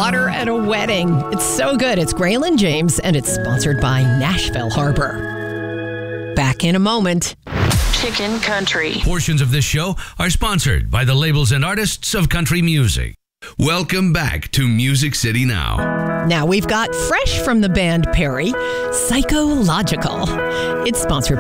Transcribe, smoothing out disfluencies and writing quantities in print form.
water at a wedding. It's so good. It's Graylin James, and it's sponsored by Nashville Harbor. Back in a moment. Chicken Country. Portions of this show are sponsored by the labels and artists of country music. Welcome back to Music City Now. Now we've got fresh from the band Perry, Psychological. It's sponsored